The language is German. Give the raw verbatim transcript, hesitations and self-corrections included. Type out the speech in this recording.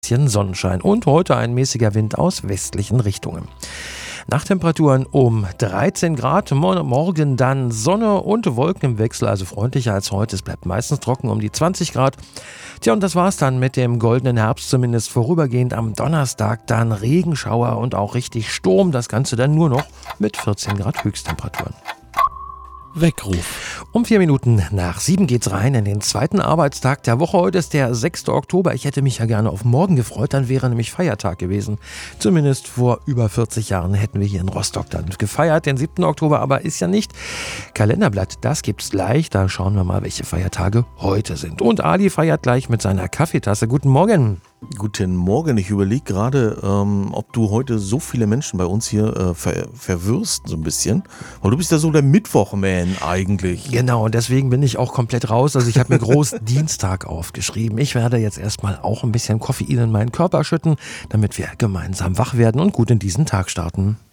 bisschen Sonnenschein und heute ein mäßiger Wind aus westlichen Richtungen. Nachttemperaturen um dreizehn Grad, morgen dann Sonne und Wolken im Wechsel, also freundlicher als heute. Es bleibt meistens trocken um die zwanzig Grad. Tja, und das war's dann mit dem goldenen Herbst, zumindest vorübergehend am Donnerstag. Dann Regenschauer und auch richtig Sturm. Das Ganze dann nur noch mit vierzehn Grad Höchsttemperaturen. Weckruf. Um vier Minuten nach sieben geht's rein in den zweiten Arbeitstag der Woche. Heute ist der sechster Oktober. Ich hätte mich ja gerne auf morgen gefreut, dann wäre nämlich Feiertag gewesen. Zumindest vor über vierzig Jahren hätten wir hier in Rostock dann gefeiert. Den siebten Oktober aber ist ja nicht. Kalenderblatt, das gibt's gleich. Da schauen wir mal, welche Feiertage heute sind. Und Ali feiert gleich mit seiner Kaffeetasse. Guten Morgen. Guten Morgen. Ich überlege gerade, ähm, ob du heute so viele Menschen bei uns hier äh, ver- verwirrst, so ein bisschen. Weil du bist ja so der Mittwochman eigentlich. Genau, und deswegen bin ich auch komplett raus. Also ich habe mir groß Dienstag aufgeschrieben. Ich werde jetzt erstmal auch ein bisschen Koffein in meinen Körper schütten, damit wir gemeinsam wach werden und gut in diesen Tag starten.